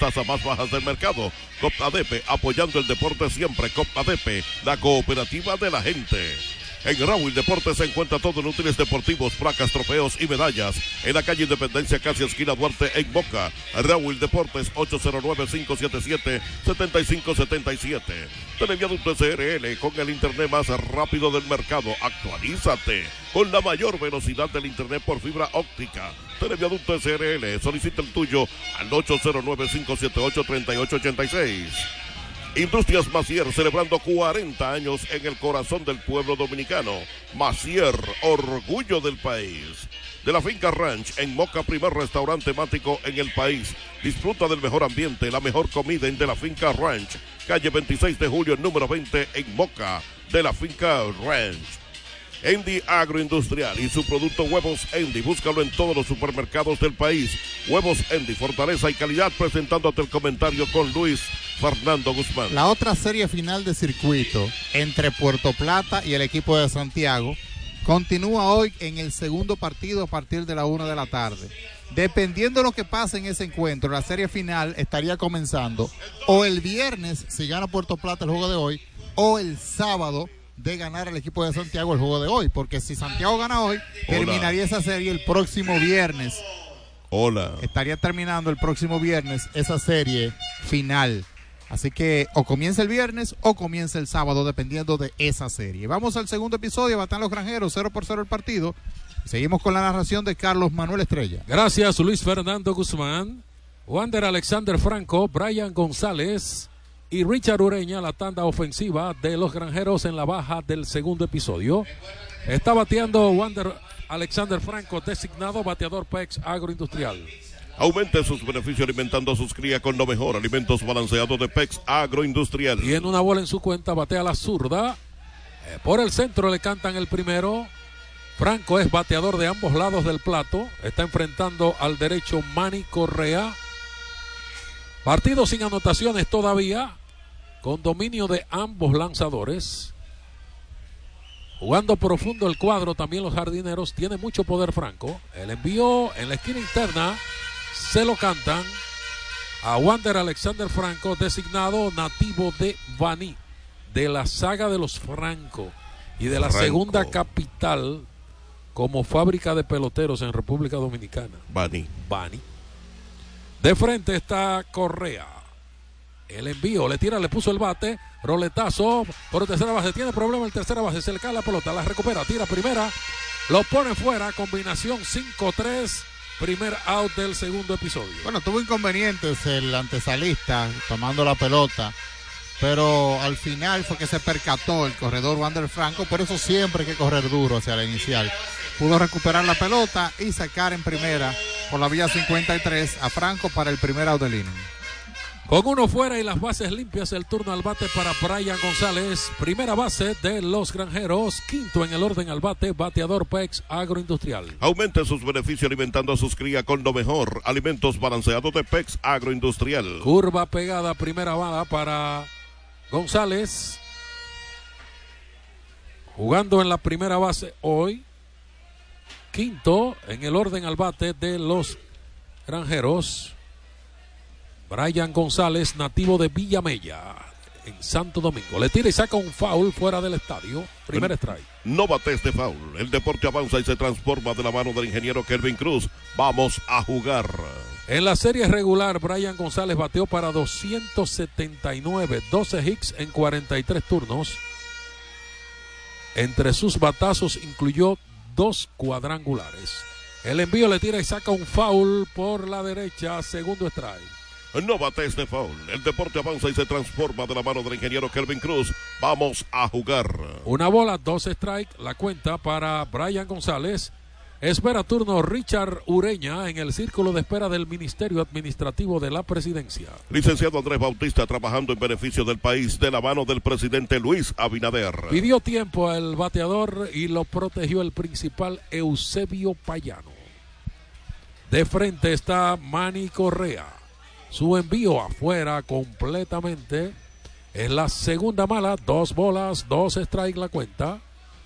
tasas más bajas del mercado. Copadepe, apoyando el deporte siempre. Copadepe, la cooperativa de la gente. En Raúl Deportes se encuentra todo en útiles deportivos, placas, trofeos y medallas. En la calle Independencia, casi esquina Duarte, en Boca. Raúl Deportes, 809-577-7577. Televiaducto SRL, con el internet más rápido del mercado. Actualízate con la mayor velocidad del internet por fibra óptica. Televiaducto SRL, solicita el tuyo al 809-578-3886. Industrias Macier, celebrando 40 años en el corazón del pueblo dominicano. Macier, orgullo del país. De la finca Ranch, en Moca, primer restaurante temático en el país. Disfruta del mejor ambiente, la mejor comida en De la Finca Ranch. Calle 26 de julio, número 20, en Moca. De la Finca Ranch. Andy Agroindustrial y su producto Huevos Andy. Búscalo en todos los supermercados del país. Huevos Andy, fortaleza y calidad, presentándote el comentario con Luis Fernando Guzmán. La otra serie final de circuito entre Puerto Plata y el equipo de Santiago continúa hoy en el segundo partido a partir de la 1 de la tarde. Dependiendo de lo que pase en ese encuentro, la serie final estaría comenzando o el viernes, si gana Puerto Plata el juego de hoy, o el sábado de ganar el equipo de Santiago el juego de hoy, porque si Santiago gana hoy, terminaría esa serie el próximo viernes. Estaría terminando el próximo viernes esa serie final. Así que o comienza el viernes o comienza el sábado, dependiendo de esa serie. Vamos al segundo episodio, batan los Granjeros, 0-0 el partido. Seguimos con la narración de Carlos Manuel Estrella. Gracias, Luis Fernando Guzmán, Wander Alexander Franco, Brian González y Richard Ureña, la tanda ofensiva de los Granjeros en la baja del segundo episodio. Está bateando Wander Alexander Franco, designado bateador PEX Agroindustrial. Aumente sus beneficios alimentando a sus crías con lo mejor, alimentos balanceados de PEX Agroindustrial. Tiene una bola en su cuenta, batea la zurda. Por el centro le cantan el primero. Franco es bateador de ambos lados del plato. Está enfrentando al derecho Manny Correa. Partido sin anotaciones todavía, con dominio de ambos lanzadores. Jugando profundo el cuadro también los jardineros. Tiene mucho poder Franco. El envío en la esquina interna. Se lo cantan a Wander Alexander Franco, designado nativo de Baní, de la saga de los Franco y de la segunda capital como fábrica de peloteros en República Dominicana. Baní. De frente está Correa. El envío, le tira, le puso el bate, roletazo por tercera base, tiene problema el tercera base, se le cae la pelota, la recupera, tira primera, lo pone fuera, combinación 5-3. Primer out del segundo episodio. Bueno, tuvo inconvenientes el antesalista tomando la pelota, pero al final fue que se percató el corredor Wander Franco, por eso siempre hay que correr duro hacia la inicial. Pudo recuperar la pelota y sacar en primera por la vía 53 a Franco para el primer out del inning. Con uno fuera y las bases limpias, el turno al bate para Brian González, primera base de los Granjeros, quinto en el orden al bate, bateador PEX Agroindustrial. Aumente sus beneficios alimentando a sus crías con lo mejor, alimentos balanceados de PEX Agroindustrial. Curva pegada, primera bala para González, jugando en la primera base hoy, quinto en el orden al bate de los Granjeros. Brian González, nativo de Villamella, en Santo Domingo. Le tira y saca un foul fuera del estadio. Primer strike. No bates de foul. El deporte avanza y se transforma de la mano del ingeniero Kelvin Cruz. Vamos a jugar. En la serie regular, Brian González bateó para 279, 12 hits en 43 turnos. Entre sus batazos incluyó 2 cuadrangulares. El envío le tira y saca un foul por la derecha, segundo strike. No bates de foul. El deporte avanza y se transforma de la mano del ingeniero Kelvin Cruz. Vamos a jugar. Una bola, 2 strike. La cuenta para Brian González. Espera turno Richard Ureña en el círculo de espera del Ministerio Administrativo de la Presidencia. Licenciado Andrés Bautista, trabajando en beneficio del país de la mano del presidente Luis Abinader. Pidió tiempo al bateador y lo protegió el principal Eusebio Payano. De frente está Manny Correa. Su envío afuera completamente. Es la segunda mala. 2 bolas, 2 strikes la cuenta.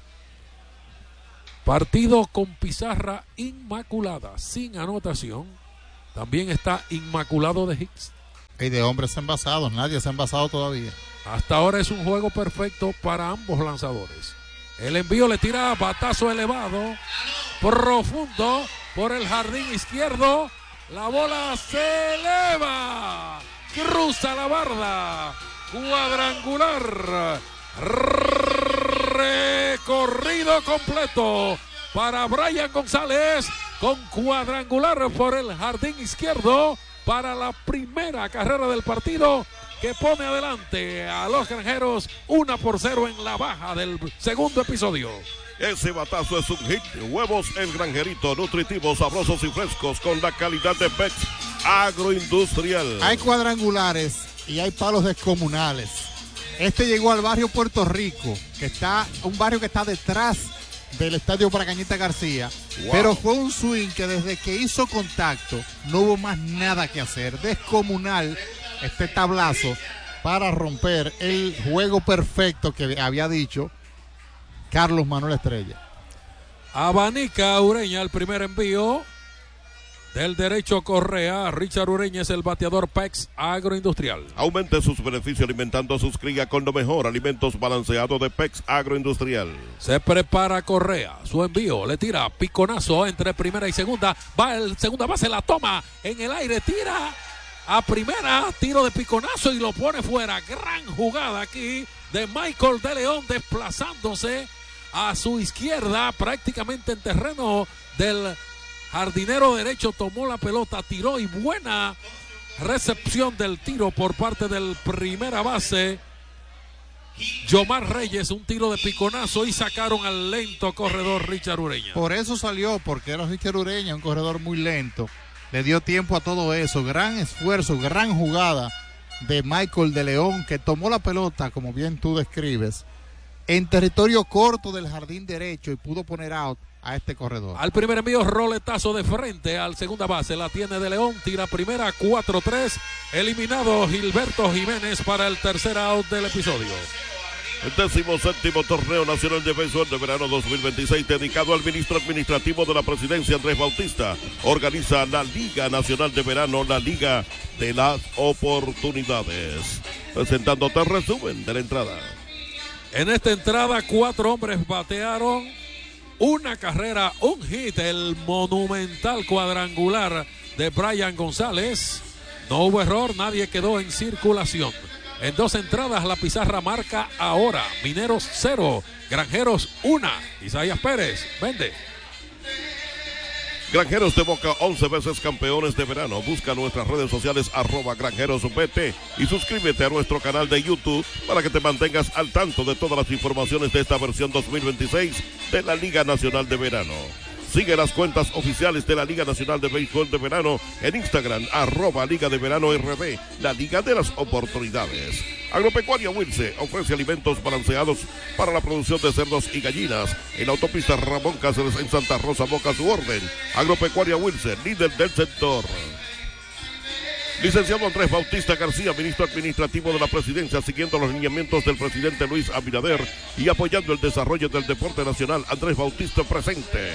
Partido con pizarra inmaculada, sin anotación. También está inmaculado de hits. Y de hombres envasados, nadie se ha envasado todavía. Hasta ahora es un juego perfecto para ambos lanzadores. El envío le tira batazo elevado, profundo, por el jardín izquierdo. La bola se eleva, cruza la barda, cuadrangular, recorrido completo para Brian González, con cuadrangular por el jardín izquierdo para la primera carrera del partido, que pone adelante a los Granjeros 1-0 en la baja del segundo episodio. Ese batazo es un hit. Huevos El Granjerito, nutritivos, sabrosos y frescos, con la calidad de PEX Agroindustrial. Hay cuadrangulares y hay palos descomunales. Este llegó al barrio Puerto Rico, que está un barrio que está detrás del estadio Bracañita García. Wow. Pero fue un swing que desde que hizo contacto no hubo más nada que hacer. Descomunal este tablazo para romper el juego perfecto que había dicho Carlos Manuel Estrella. Abanica Ureña el primer envío. Del derecho Correa, Richard Ureña es el bateador PEX Agroindustrial. Aumente sus beneficios alimentando sus crías con lo mejor, alimentos balanceados de PEX Agroindustrial. Se prepara Correa, su envío, le tira piconazo entre primera y segunda, va el segunda base, la toma en el aire, tira a primera, tiro de piconazo y lo pone fuera. Gran jugada aquí de Michael de León, desplazándose a su izquierda, prácticamente en terreno del jardinero derecho, tomó la pelota, tiró, y buena recepción del tiro por parte del primera base Yomar Reyes, un tiro de piconazo, y sacaron al lento corredor Richard Ureña. Por eso salió, porque era Richard Ureña, un corredor muy lento. Le dio tiempo a todo eso, gran esfuerzo, gran jugada de Michael de León, que tomó la pelota, como bien tú describes, en territorio corto del jardín derecho y pudo poner out a este corredor. Al primer envío, roletazo de frente al segunda base, la tiene de León, tira primera, 4-3, eliminado Gilberto Jiménez para el tercer out del episodio. El 17º Torneo Nacional de Béisbol de Verano 2026, dedicado al ministro administrativo de la Presidencia, Andrés Bautista, organiza la Liga Nacional de Verano, la Liga de las Oportunidades. Presentándote el resumen de la entrada. En esta entrada, 4 hombres batearon, una carrera, un hit, el monumental cuadrangular de Brian González. No hubo error, nadie quedó en circulación. En 2 entradas la pizarra marca ahora: Mineros 0, Granjeros 1. Isaías Pérez, vende. Granjeros de Moca, 11 veces campeones de verano. Busca nuestras redes sociales @GranjerosBT y suscríbete a nuestro canal de YouTube para que te mantengas al tanto de todas las informaciones de esta versión 2026 de la Liga Nacional de Verano. Sigue las cuentas oficiales de la Liga Nacional de Béisbol de Verano en Instagram, @Liga de Verano RD, la Liga de las Oportunidades. Agropecuaria Wilce ofrece alimentos balanceados para la producción de cerdos y gallinas. En la autopista Ramón Cáceres en Santa Rosa, Moca, su orden. Agropecuaria Wilce, líder del sector. Licenciado Andrés Bautista García, ministro administrativo de la Presidencia, siguiendo los lineamientos del presidente Luis Abinader y apoyando el desarrollo del deporte nacional. Andrés Bautista presente.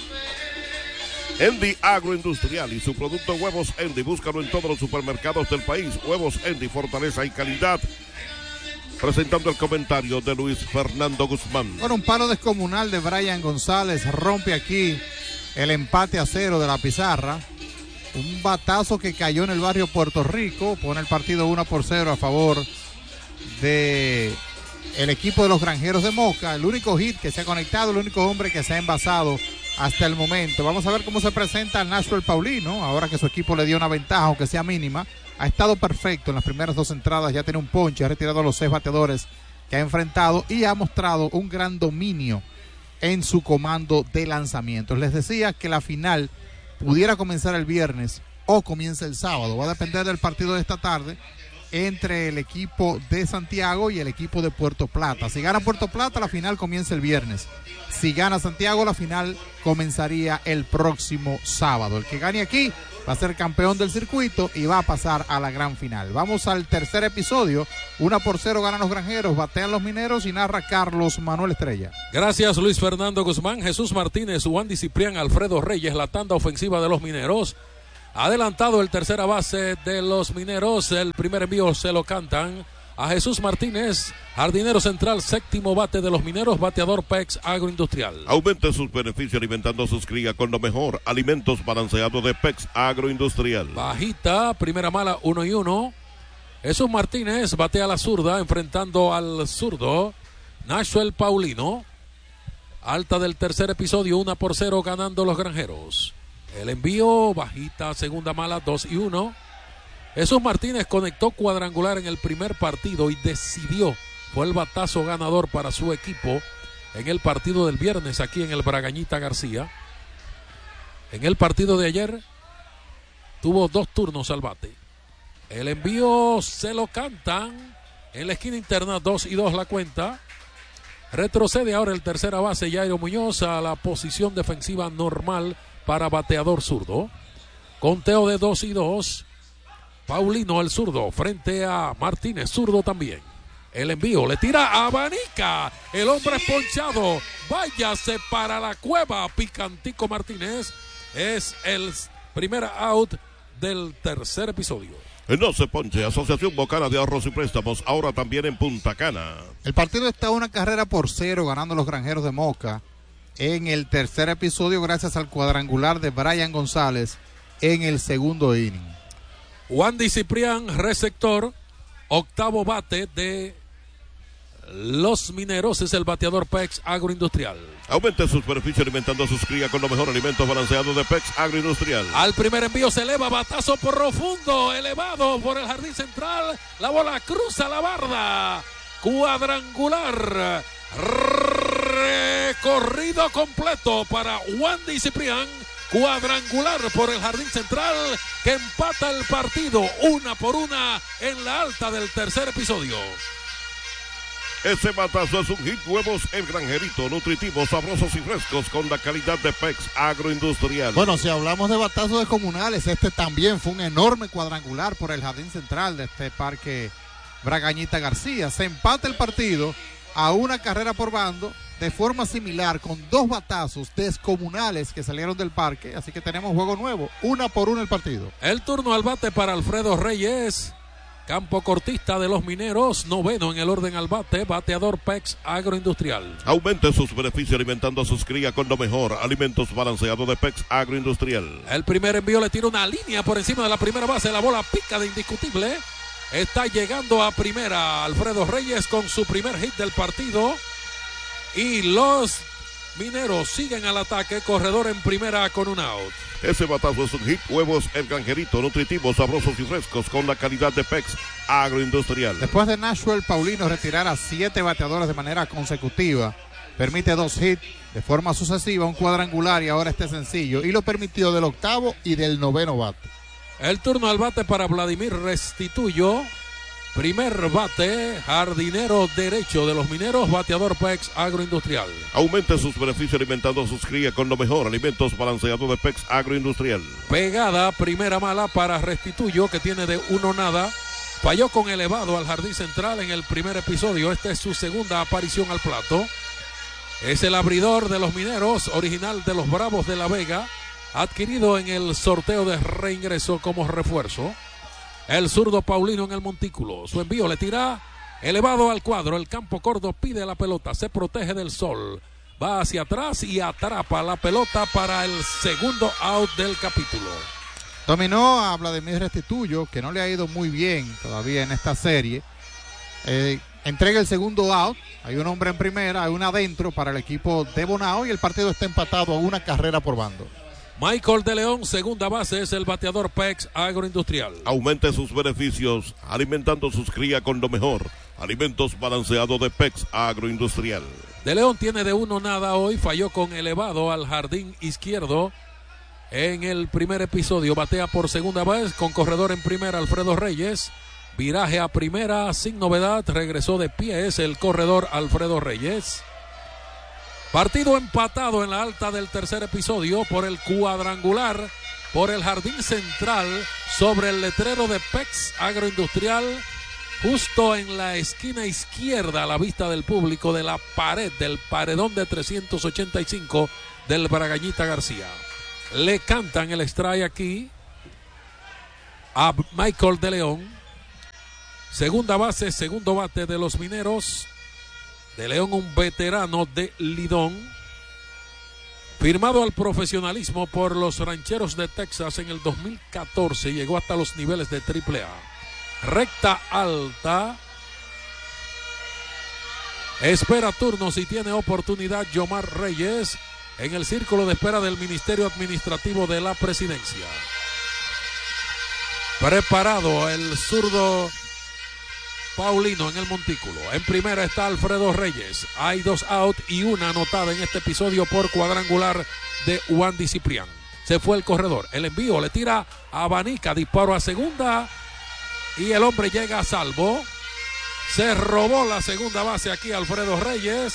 Endy Agroindustrial y su producto Huevos Endy. Búscalo en todos los supermercados del país. Huevos Endy, fortaleza y calidad. Presentando el comentario de Luis Fernando Guzmán. Bueno, un palo descomunal de Brian González rompe aquí el empate a 0 de la pizarra. Un batazo que cayó en el barrio Puerto Rico, pone el partido 1-0 a favor de el equipo de los Granjeros de Moca. El único hit que se ha conectado, el único hombre que se ha envasado hasta el momento. Vamos a ver cómo se presenta el Nashville Paulino, ahora que su equipo le dio una ventaja, aunque sea mínima. Ha estado perfecto en las primeras 2 entradas, ya tiene un ponche, ha retirado a los 6 bateadores que ha enfrentado y ha mostrado un gran dominio en su comando de lanzamientos. Les decía que la final pudiera comenzar el viernes o comienza el sábado. Va a depender del partido de esta tarde entre el equipo de Santiago y el equipo de Puerto Plata. Si gana Puerto Plata, la final comienza el viernes. Si gana Santiago, la final comenzaría el próximo sábado. El que gane aquí va a ser campeón del circuito y va a pasar a la gran final. Vamos al tercer episodio. 1-0 ganan los Granjeros, batean los Mineros y narra Carlos Manuel Estrella. Gracias Luis Fernando Guzmán, Jesús Martínez, Wandy Ciprián, Alfredo Reyes. La tanda ofensiva de los Mineros Adelantado el tercera base de los Mineros. El primer envío se lo cantan a Jesús Martínez, jardinero central, séptimo bate de los Mineros, bateador PEX Agroindustrial. Aumente sus beneficios alimentando sus crías con lo mejor. Alimentos balanceados de PEX Agroindustrial. Bajita, primera mala, 1-1. Jesús Martínez batea a la zurda, enfrentando al zurdo Nahuel Paulino. Alta del tercer episodio, 1-0 ganando los Granjeros. El envío, bajita, segunda mala, 2-1. Jesús Martínez conectó cuadrangular en el primer partido y decidió, fue el batazo ganador para su equipo en el partido del viernes aquí en el Bragañita García. En el partido de ayer tuvo 2 turnos al bate. El envío se lo cantan en la esquina interna, 2-2 la cuenta. Retrocede ahora el tercera base Jairo Muñoz a la posición defensiva normal para bateador zurdo. Conteo de 2-2. Paulino el zurdo frente a Martínez, zurdo también. El envío le tira a Abanica. El hombre es ponchado. Váyase para la cueva. Picantico Martínez. Es el primer out del tercer episodio. No se ponche. Asociación Bocana de Ahorros y Préstamos, ahora también en Punta Cana. El partido está 1-0 ganando los Granjeros de Moca en el tercer episodio gracias al cuadrangular de Brian González en el segundo inning. Wandy Ciprián, receptor, octavo bate de los Mineros, es el bateador PEX Agroindustrial. Aumente sus beneficios alimentando a sus crías con los mejores alimentos balanceados de PEX Agroindustrial. Al primer envío se eleva, batazo profundo, elevado por el jardín central. La bola cruza la barda. Cuadrangular. Recorrido completo para Wandy Ciprián. Cuadrangular por el jardín central que empata el partido 1-1 en la alta del tercer episodio. Ese batazo es un hit. Huevos El Granjerito, nutritivos, sabrosos y frescos con la calidad de PEX Agroindustrial. Bueno, si hablamos de batazos descomunales, este también fue un enorme cuadrangular por el jardín central de este parque Bragañita García. Se empata el partido a 1 carrera por bando de forma similar con 2 batazos descomunales que salieron del parque, así que tenemos juego nuevo, 1-1 el partido. El turno al bate para Alfredo Reyes, campo cortista de los Mineros, noveno en el orden al bate, bateador PEX Agroindustrial. Aumente sus beneficios alimentando a sus crías con lo mejor. Alimentos balanceados de PEX Agroindustrial. El primer envío le tira una línea por encima de la primera base, la bola pica de indiscutible. Está llegando a primera Alfredo Reyes con su primer hit del partido. Y los Mineros siguen al ataque, corredor en primera con un out. Ese batazo es un hit. Huevos El Granjerito, nutritivos, sabrosos y frescos con la calidad de PEX Agroindustrial. Después de Nahuel Paulino retirar a 7 bateadores de manera consecutiva, permite 2 hits de forma sucesiva, un cuadrangular y ahora este sencillo, y lo permitió del octavo y del noveno bate. El turno al bate para Vladimir Restituyo. Primer bate, jardinero derecho de los Mineros, bateador PEX Agroindustrial. Aumente sus beneficios alimentando a sus crías con lo mejor. Alimentos balanceados de PEX Agroindustrial. Pegada, primera mala para Restituyo, que tiene de 1-0. Falló con elevado al jardín central en el primer episodio. Esta es su segunda aparición al plato. Es el abridor de los Mineros, original de los Bravos de La Vega, adquirido en el sorteo de reingreso como refuerzo. El zurdo Paulino en el montículo. Su envío le tira elevado al cuadro. El campo corto pide la pelota. Se protege del sol. Va hacia atrás y atrapa la pelota para el segundo out del capítulo. Dominó a Vladimir Restituyo, que no le ha ido muy bien todavía en esta serie. Entrega el segundo out. Hay un hombre en primera, hay un adentro para el equipo de Bonao y el partido está empatado a 1 carrera por bando. Michael de León, segunda base, es el bateador PEX Agroindustrial. Aumente sus beneficios alimentando sus crías con lo mejor. Alimentos balanceados de PEX Agroindustrial. De León tiene de 1-0 hoy, falló con elevado al jardín izquierdo en el primer episodio. Batea por segunda vez con corredor en primera Alfredo Reyes. Viraje a primera sin novedad, regresó de pies el corredor Alfredo Reyes. Partido empatado en la alta del tercer episodio por el cuadrangular, por el jardín central, sobre el letrero de PEX Agroindustrial, justo en la esquina izquierda a la vista del público de la pared, del paredón de 385 del Bragañita García. Le cantan el strike aquí a Michael de León. Segunda base, segundo bate de los Mineros. De León, un veterano de Lidón. Firmado al profesionalismo por los Rancheros de Texas en el 2014, llegó hasta los niveles de AAA. Recta alta. Espera turnos y tiene oportunidad Yomar Reyes en el círculo de espera del Ministerio Administrativo de la Presidencia. Preparado el zurdo Paulino en el montículo. En primera está Alfredo Reyes. Hay 2 out y una anotada en este episodio por cuadrangular de Wandy Ciprián. Se fue el corredor. El envío le tira a Abanica. Disparo a segunda. Y el hombre llega a salvo. Se robó la segunda base aquí Alfredo Reyes.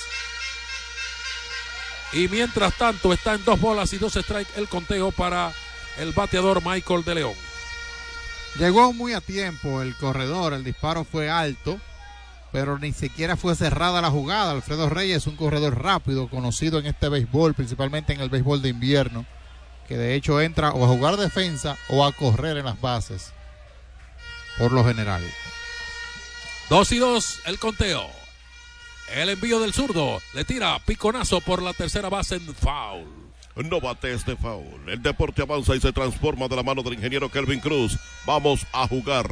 Y mientras tanto está en 2 bolas y 2 strikes el conteo para el bateador Michael de León. Llegó muy a tiempo el corredor, el disparo fue alto, pero ni siquiera fue cerrada la jugada. Alfredo Reyes es un corredor rápido, conocido en este béisbol, principalmente en el béisbol de invierno, que de hecho entra o a jugar defensa o a correr en las bases, por lo general. 2-2 el conteo. El envío del zurdo, le tira piconazo por la tercera base en foul. No bate este foul. El deporte avanza y se transforma de la mano del ingeniero Kelvin Cruz. Vamos a jugar.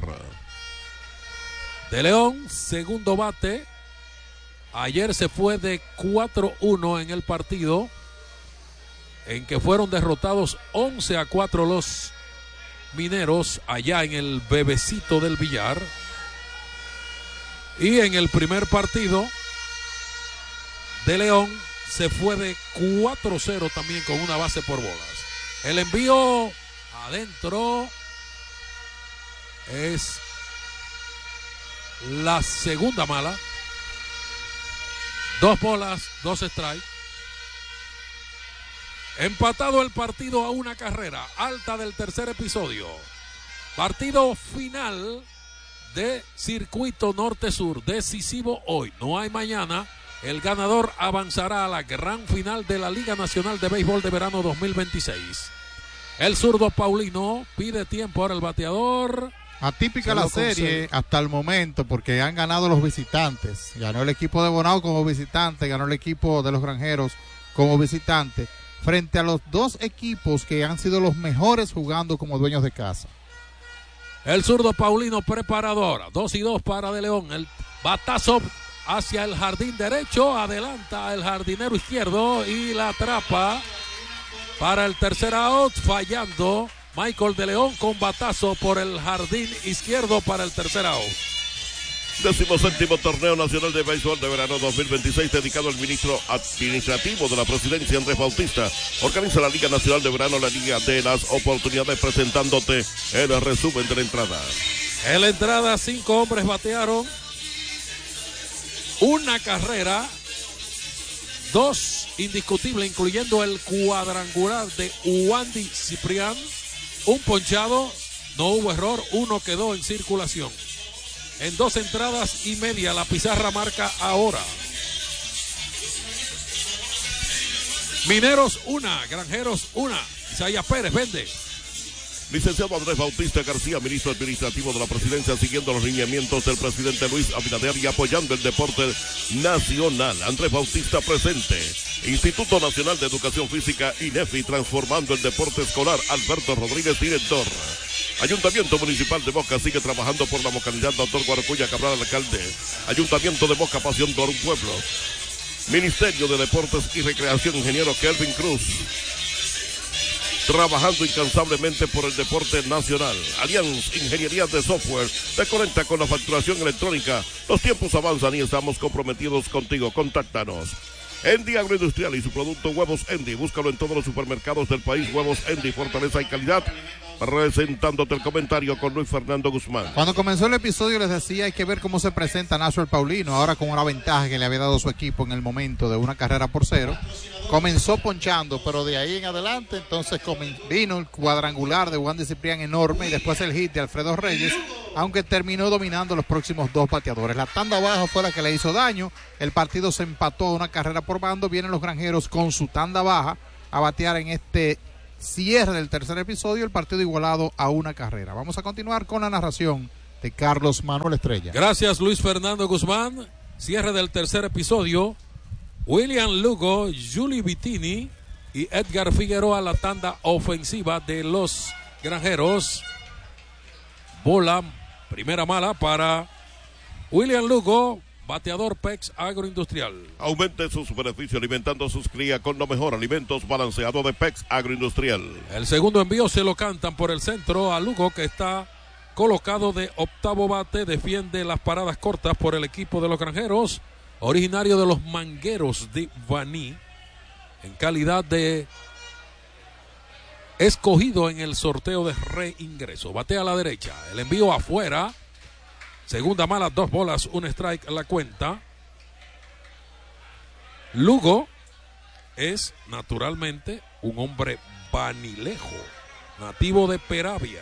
De León, segundo bate. Ayer se fue de 4-1 en el partido, en que fueron derrotados 11-4 los Mineros allá en el Bebecito del Villar. Y en el primer partido, De León se fue de 4-0 también con una base por bolas. El envío adentro es la segunda mala. 2 bolas, 2 strikes. Empatado el partido a una carrera alta del tercer episodio. Partido final de Circuito Norte-Sur, decisivo hoy. No hay mañana. El ganador avanzará a la gran final de la Liga Nacional de Béisbol de Verano 2026. El zurdo Paulino pide tiempo ahora el bateador. Atípica la serie hasta el momento porque han ganado los visitantes. Ganó el equipo de Bonao como visitante, ganó el equipo de los Granjeros como visitante, frente a los 2 equipos que han sido los mejores jugando como dueños de casa. El zurdo Paulino preparado ahora. 2-2 para De León. El batazo hacia el jardín derecho, adelanta el jardinero izquierdo y la atrapa para el tercer out, fallando Michael de León con batazo por el jardín izquierdo para el tercer out. 17º Torneo Nacional de Béisbol de Verano 2026, dedicado al ministro administrativo de la Presidencia, Andrés Bautista. Organiza la Liga Nacional de Verano, la Liga de las Oportunidades, presentándote el resumen de la entrada. En la entrada, 5 hombres batearon. Una carrera, 2 indiscutibles, incluyendo el cuadrangular de Wandy Ciprián. Un ponchado, no hubo error, 1 quedó en circulación. En 2 entradas y media, la pizarra marca ahora. Mineros 1, Granjeros 1. Isaías Pérez vende. Licenciado Andrés Bautista García, ministro administrativo de la Presidencia, siguiendo los lineamientos del presidente Luis Abinader y apoyando el deporte nacional. Andrés Bautista presente. Instituto Nacional de Educación Física, INEFI, transformando el deporte escolar. Alberto Rodríguez, director. Ayuntamiento Municipal de Moca sigue trabajando por la localidad. Doctor Guaracuya Cabral, alcalde. Ayuntamiento de Moca, pasión por un pueblo. Ministerio de Deportes y Recreación, ingeniero Kelvin Cruz, trabajando incansablemente por el deporte nacional. Allianz Ingeniería de Software te conecta con la facturación electrónica. Los tiempos avanzan y estamos comprometidos contigo. Contáctanos. Endi Agroindustrial y su producto Huevos Endi. Búscalo en todos los supermercados del país. Huevos Endi, fortaleza y calidad. Presentándote el comentario con Luis Fernando Guzmán. Cuando comenzó el episodio les decía hay que ver cómo se presenta National Paulino, ahora con una ventaja que le había dado su equipo en el momento de una carrera por 0. Comenzó ponchando, pero de ahí en adelante entonces vino el cuadrangular de Wandy Ciprián enorme y después el hit de Alfredo Reyes, aunque terminó dominando los próximos 2 bateadores. La tanda baja fue la que le hizo daño, el partido se empató a una carrera por bando. Vienen los Granjeros con su tanda baja a batear en este Cierre del tercer episodio, el partido igualado a una carrera. Vamos a continuar con la narración de Carlos Manuel Estrella. Gracias, Luis Fernando Guzmán. Cierre del tercer episodio. William Lugo, Julie Vittini y Edgar Figueroa, la tanda ofensiva de los Granjeros. Bola, primera mala para William Lugo, bateador PEX Agroindustrial. Aumente sus beneficios alimentando sus crías con los mejores alimentos balanceados de PEX Agroindustrial. El segundo envío se lo cantan por el centro a Lugo, que está colocado de octavo bate. Defiende las paradas cortas por el equipo de los Granjeros, originario de los Mangueros de Baní, en calidad de escogido en el sorteo de reingreso. Batea a la derecha, el envío afuera. Segunda mala, 2 bolas, 1 strike la cuenta. Lugo es naturalmente un hombre banilejo, nativo de Peravia.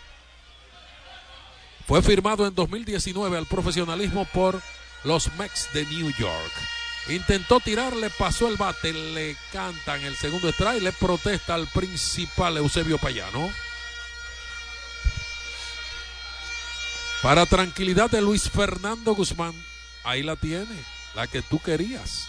Fue firmado en 2019 al profesionalismo por los Mets de New York. Intentó tirar, le pasó el bate, le cantan el segundo strike, le protesta al principal Eusebio Payano. Para tranquilidad de Luis Fernando Guzmán, ahí la tiene, la que tú querías.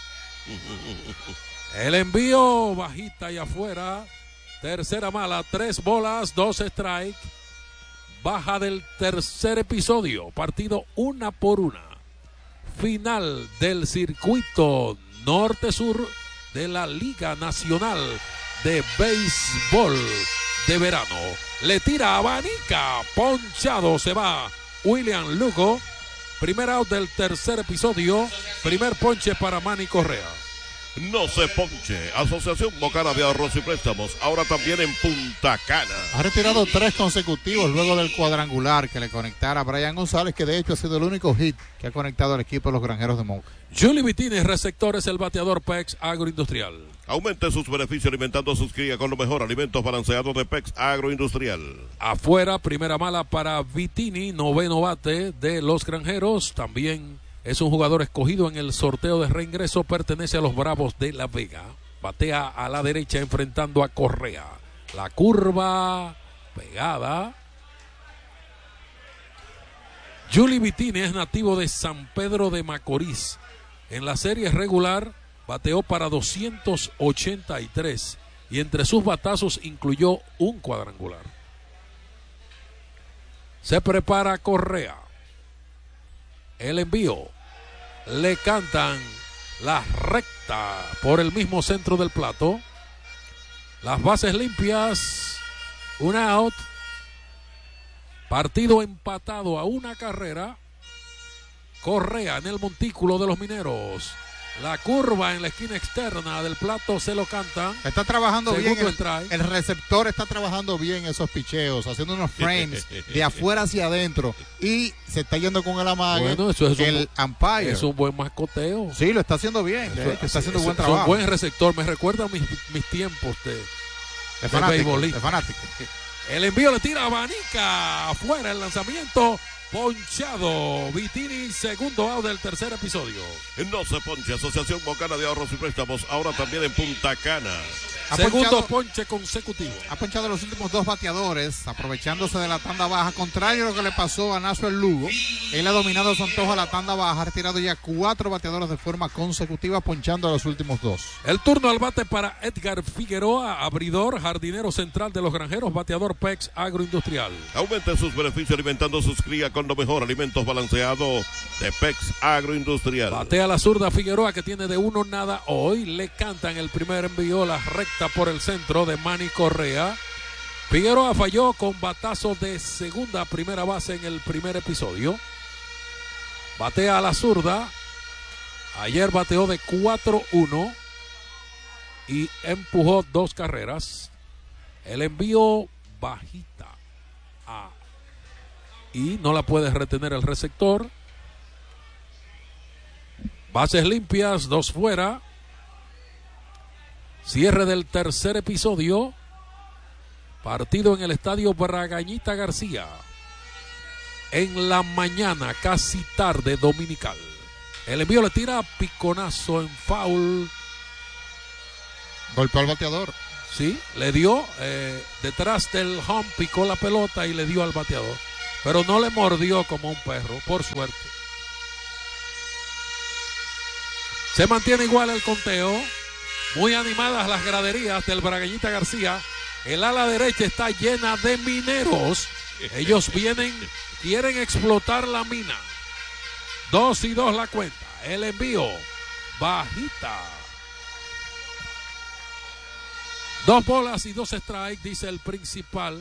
El envío bajita y afuera, tercera mala, 3 bolas, 2 strike. Baja del tercer episodio, partido 1-1. Final del circuito norte-sur de la Liga Nacional de Béisbol de Verano. Le tira abanica, ponchado se va William Lugo. Primer out del tercer episodio, primer ponche para Manny Correa. No se ponche. Asociación Bocana de Ahorros y Préstamos, ahora también en Punta Cana. Ha retirado 3 consecutivos luego del cuadrangular que le conectara a Brian González, que de hecho ha sido el único hit que ha conectado al equipo de los Granjeros de Moca. Julie Vittini, receptor, es el bateador PEX Agroindustrial. Aumente sus beneficios alimentando sus crías con los mejores alimentos balanceados de PEX Agroindustrial. Afuera, primera mala para Vittini, noveno bate de los Granjeros. También es un jugador escogido en el sorteo de reingreso, pertenece a los Bravos de La Vega. Batea a la derecha enfrentando a Correa. La curva pegada. Julie Vittini es nativo de San Pedro de Macorís. En la serie regular bateó para 283 y entre sus batazos incluyó un cuadrangular. Se prepara Correa. El envío. Le cantan la recta por el mismo centro del plato. Las bases limpias. Un out. Partido empatado a una carrera. Correa en el montículo de los Mineros. La curva en la esquina externa del plato se lo cantan. Está trabajando bien. Strike. El receptor está trabajando bien esos picheos, haciendo unos frames de afuera hacia adentro. Y se está yendo con el amague. Bueno, eso es el umpire. Es un buen mascoteo. Sí, lo está haciendo bien. De hecho, está haciendo buen trabajo. Es un buen receptor. Me recuerda mis tiempos de beisbolista. De fanático. El envío le tira a Abanica. Afuera el lanzamiento. Ponchado. Vittini, segundo out del tercer episodio. No se ponche. Asociación Bocana de Ahorros y Préstamos, ahora también en Punta Cana. Segundo ponche consecutivo. Ha ponchado los últimos 2 bateadores, aprovechándose de la tanda baja, contrario a lo que le pasó a Nashville Lugo. Él ha dominado su antojo a la tanda baja, ha retirado ya 4 bateadores de forma consecutiva, ponchando a los últimos 2. El turno al bate para Edgar Figueroa, abridor, jardinero central de los Granjeros, bateador PEX Agroindustrial. Aumente sus beneficios alimentando sus crías con los mejores alimentos balanceados de PEX Agroindustrial. Batea la zurda Figueroa, que tiene de 1 nada hoy. Le cantan el primer envío, la recta por el centro de Manny Correa. Figueroa falló con batazo de segunda a primera base en el primer episodio. Batea a la zurda. Ayer bateó de 4-1 y empujó 2 carreras. El envío bajita y no la puede retener el receptor. Bases limpias, 2 fuera. Cierre del tercer episodio. Partido en el estadio Bragañita García. En la mañana, casi tarde dominical. El envío le tira piconazo en foul. Golpeó al bateador. Sí, le dio detrás del home, picó la pelota y le dio al bateador. Pero no le mordió como un perro, por suerte. Se mantiene igual el conteo. Muy animadas las graderías del Bragueñita García. El ala derecha está llena de mineros. Ellos quieren explotar la mina. 2-2 la cuenta. El envío, bajita. 2 bolas y 2 strikes, dice el principal.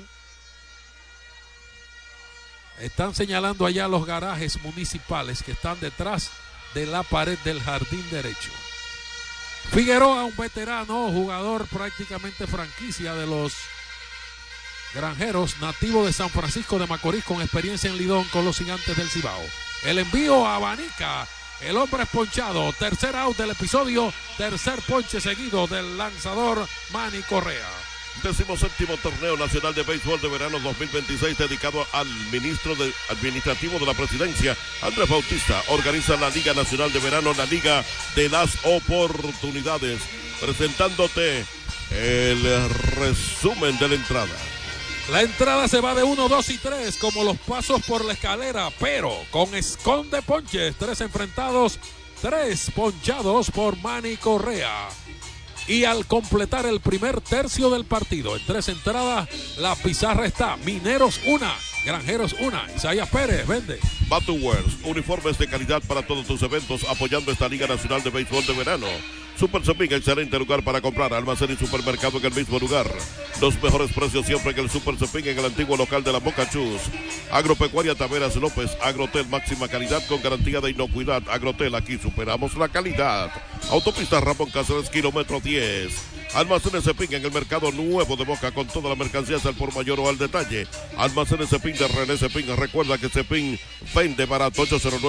Están señalando allá los garajes municipales que están detrás de la pared del jardín derecho. Figueroa, un veterano, jugador prácticamente franquicia de los Granjeros, nativo de San Francisco de Macorís, con experiencia en Lidón con los Gigantes del Cibao. El envío abanica, el hombre es ponchado, tercer out del episodio, tercer ponche seguido del lanzador Manny Correa. 17º Torneo Nacional de Béisbol de Verano 2026 dedicado al ministro administrativo de la Presidencia, Andrés Bautista. Organiza la Liga Nacional de Verano, la Liga de las Oportunidades. Presentándote el resumen de la entrada. La entrada se va de 1, 2 y 3 como los pasos por la escalera, pero con esconde ponches. 3 enfrentados, 3 ponchados por Manny Correa. Y al completar el primer tercio del partido, en 3 entradas, la pizarra está: Mineros 1, Granjeros 1. Isaías Pérez vende. Batuwares, uniformes de calidad para todos tus eventos, apoyando esta Liga Nacional de Béisbol de Verano. Super Shopping, excelente lugar para comprar, almacén y supermercado en el mismo lugar. Los mejores precios siempre en el Super Shopping, en el antiguo local de la Boca Chus. Agropecuaria Taveras López, Agrotel, máxima calidad con garantía de inocuidad. Agrotel, aquí superamos la calidad. Autopista Ramón Cáceres, kilómetro 10. Almacenes Cepín en el mercado nuevo de Boca, con toda la mercancía al por mayor o al detalle. Almacenes Cepín de René Cepín. Recuerda que Cepín vende barato.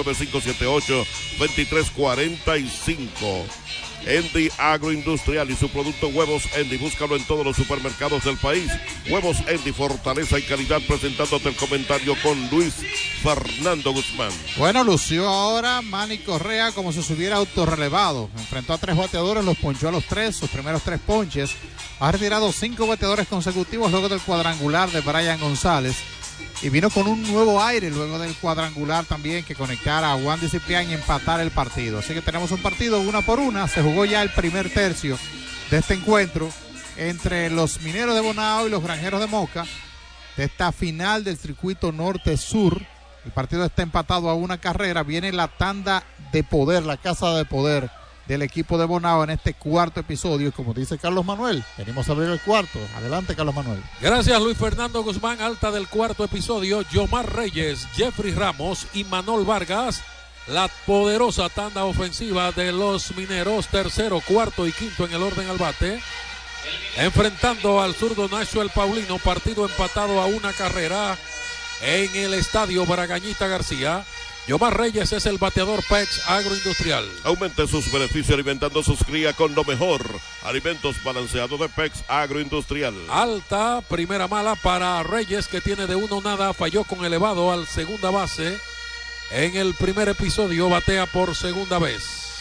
809-578-2345. Andy Agroindustrial y su producto Huevos Andy. Búscalo en todos los supermercados del país. Huevos Andy, fortaleza y calidad. Presentándote el comentario con Luis Fernando Guzmán. Bueno, lució ahora Manny Correa como si se hubiera autorrelevado. Enfrentó a 3 bateadores, los ponchó a los 3, sus primeros 3 ponches. Ha retirado 5 bateadores consecutivos luego del cuadrangular de Brian González. Y vino con un nuevo aire luego del cuadrangular también, que conectara a Wandy Ciprián y empatar el partido. Así que tenemos un partido 1-1. Se jugó ya el primer tercio de este encuentro entre los Mineros de Bonao y los Granjeros de Moca, de esta final del circuito norte-sur. El partido está empatado a 1 carrera. Viene la tanda de poder, la casa de poder del equipo de Bonao en este cuarto episodio. Como dice Carlos Manuel, venimos a abrir el cuarto. Adelante, Carlos Manuel. Gracias, Luis Fernando Guzmán. Alta del cuarto episodio: Yomar Reyes, Jeffrey Ramos y Manol Vargas. La poderosa tanda ofensiva de los Mineros, tercero, cuarto y quinto en el orden al bate, enfrentando al zurdo Nacho Paulino. Partido empatado a 1 carrera en el estadio Bragueñita García. Yomar Reyes es el bateador PEX Agroindustrial. Aumente sus beneficios alimentando sus crías con lo mejor. Alimentos balanceados de PEX Agroindustrial. Alta, primera mala para Reyes, que tiene de 1-0. Falló con elevado al segunda base. En el primer episodio batea por segunda vez.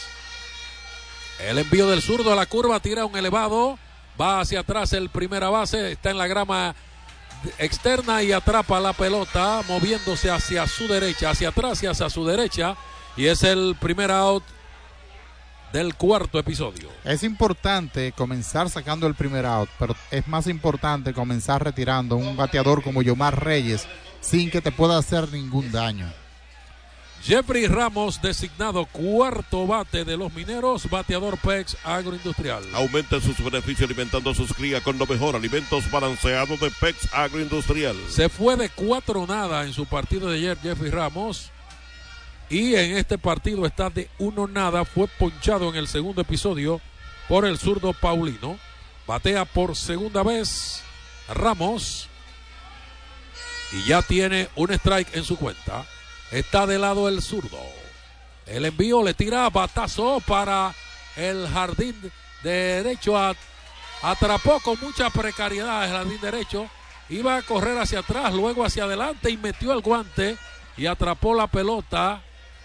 El envío del zurdo a la curva, tira un elevado. Va hacia atrás el primera base. Está en la grama externa y atrapa la pelota, moviéndose hacia su derecha, hacia atrás y hacia su derecha, y es el primer out del cuarto episodio. Es importante comenzar sacando el primer out, pero es más importante comenzar retirando un bateador como Yomar Reyes sin que te pueda hacer ningún daño. Jeffrey Ramos, designado cuarto bate de los Mineros, bateador PEX Agroindustrial. Aumente sus beneficios alimentando sus crías con lo mejor. Alimentos balanceados de PEX Agroindustrial. Se fue de 4-0 en su partido de ayer Jeffrey Ramos, y en este partido está de 1-0. Fue ponchado en el segundo episodio por el zurdo Paulino. Batea por segunda vez Ramos y ya tiene un strike en su cuenta. Está de lado el zurdo. El envío, le tira batazo para el jardín derecho. Atrapó con mucha precariedad el jardín derecho. Iba a correr hacia atrás, luego hacia adelante y metió el guante y atrapó la pelota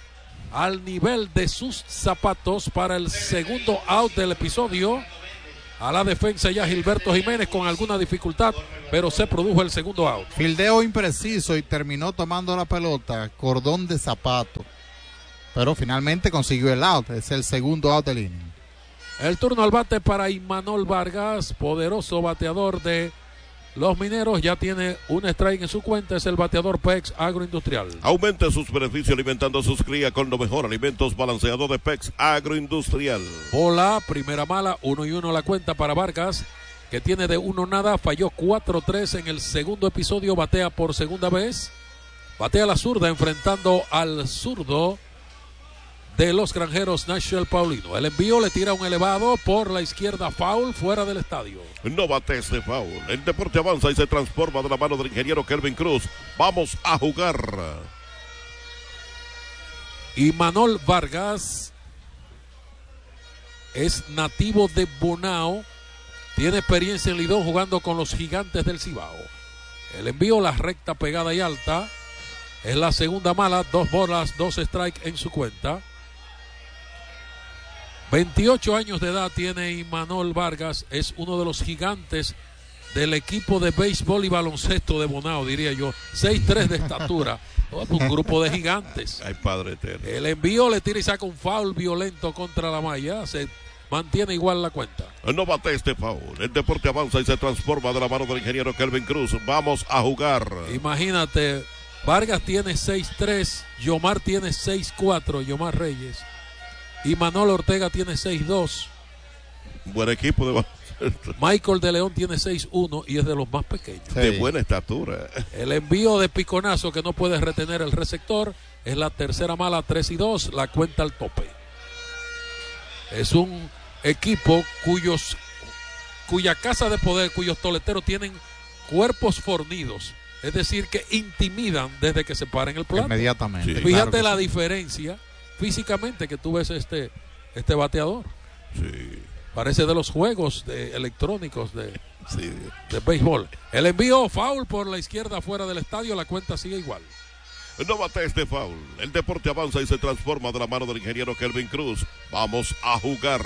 al nivel de sus zapatos para el segundo out del episodio. a la defensa ya Gilberto Jiménez con alguna dificultad, pero se produjo el segundo out. Fildeo impreciso y terminó tomando la pelota, cordón de zapato. Pero finalmente consiguió el out, es el segundo out del inning. El turno al bate para Imanol Vargas, poderoso bateador de los Mineros, ya tiene un strike en su cuenta, es el bateador PEX Agroindustrial. Aumente sus beneficios alimentando sus crías con lo mejor, alimentos balanceados de PEX Agroindustrial. Bola, primera mala, 1-1 la cuenta para Vargas, que tiene de 1-0, falló 4-3 en el segundo episodio, batea por segunda vez, batea la zurda enfrentando al zurdo de los Granjeros, National Paulino. El envío le tira un elevado por la izquierda, foul, fuera del estadio. No bate este foul. El deporte avanza y se transforma de la mano del ingeniero Kelvin Cruz. Vamos a jugar. Imanol Vargas es nativo de Bonao. Tiene experiencia en Lidón jugando con los Gigantes del Cibao. El envío, la recta pegada y alta. Es la segunda mala, 2 bolas, 2 strikes en su cuenta. 28 años de edad tiene Imanol Vargas, es uno de los gigantes del equipo de béisbol y baloncesto de Bonao, diría yo. 6'3" de estatura, un grupo de gigantes. Ay, padre eterno. El envío le tira y saca un foul violento contra la malla, se mantiene igual la cuenta. No bate este foul. El deporte avanza y se transforma de la mano del ingeniero Kelvin Cruz. Vamos a jugar. Imagínate, Vargas tiene 6'3", Yomar tiene 6'4", Yomar Reyes. Y Manolo Ortega tiene 6'2". Buen equipo de baloncesto. Michael de León tiene 6'1" y es de los más pequeños. Sí. De buena estatura. El envío de piconazo que no puede retener el receptor es la tercera mala, 3-2, la cuenta al tope. Es un equipo cuya casa de poder, cuyos toleteros tienen cuerpos fornidos, es decir, que intimidan desde que se paran el plato. Inmediatamente. Sí. Fíjate Claro la que sí. diferencia físicamente que tú ves este bateador. Sí, Parece de los juegos electrónicos de sí. béisbol. El envío foul por la izquierda fuera del estadio, la cuenta sigue igual. No bate este foul. El deporte avanza y se transforma de la mano del ingeniero Kelvin Cruz. Vamos a jugar.